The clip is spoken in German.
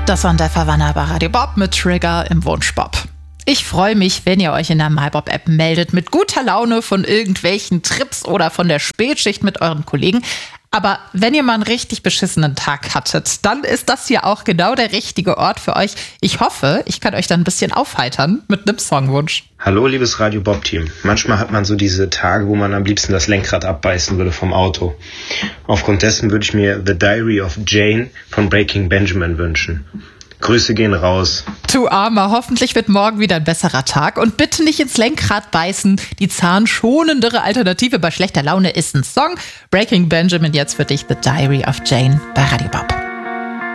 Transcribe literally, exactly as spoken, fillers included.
Das war der Verwanner bei Radio Bob mit Trigger im Wunschbob. Ich freue mich, wenn ihr euch in der MyBob-App meldet mit guter Laune von irgendwelchen Trips oder von der Spätschicht mit euren Kollegen. Aber wenn ihr mal einen richtig beschissenen Tag hattet, dann ist das hier auch genau der richtige Ort für euch. Ich hoffe, ich kann euch dann ein bisschen aufheitern mit einem Songwunsch. Hallo, liebes Radio Bob-Team. Manchmal hat man so diese Tage, wo man am liebsten das Lenkrad abbeißen würde vom Auto. Aufgrund dessen würde ich mir The Diary of Jane von Breaking Benjamin wünschen. Grüße gehen raus. Du Armer, hoffentlich wird morgen wieder ein besserer Tag. Und bitte nicht ins Lenkrad beißen. Die zahnschonendere Alternative bei schlechter Laune ist ein Song. Breaking Benjamin jetzt für dich, The Diary of Jane bei Radio Bob.